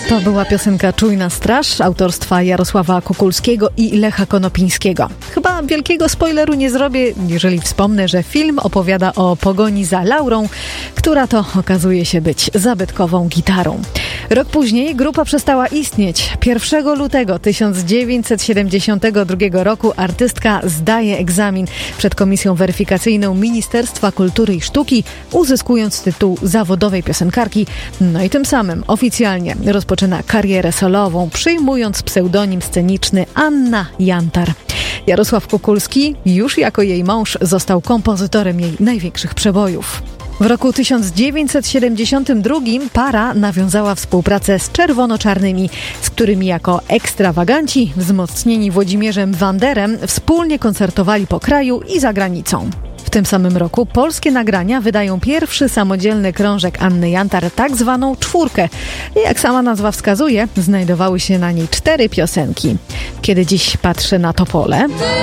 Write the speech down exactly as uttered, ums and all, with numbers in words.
To była piosenka Czujna Straż autorstwa Jarosława Kukulskiego i Lecha Konopińskiego. Chyba wielkiego spoileru nie zrobię, jeżeli wspomnę, że film opowiada o pogoni za Laurą, która to okazuje się być zabytkową gitarą. Rok później grupa przestała istnieć. pierwszego lutego tysiąc dziewięćset siedemdziesiątego drugiego roku artystka zdaje egzamin przed komisją weryfikacyjną Ministerstwa Kultury i Sztuki, uzyskując tytuł zawodowej piosenkarki, no i tym samym oficjalnie rozpoczyna karierę solową, przyjmując pseudonim sceniczny Anna Jantar. Jarosław Kukulski, już jako jej mąż, został kompozytorem jej największych przebojów. W roku tysiąc dziewięćset siedemdziesiątym drugim para nawiązała współpracę z Czerwono-Czarnymi, z którymi jako ekstrawaganci, wzmocnieni Włodzimierzem Wanderem, wspólnie koncertowali po kraju i za granicą. W tym samym roku polskie nagrania wydają pierwszy samodzielny krążek Anny Jantar, tak zwaną czwórkę. Jak sama nazwa wskazuje, znajdowały się na niej cztery piosenki. Kiedy dziś patrzę na to pole...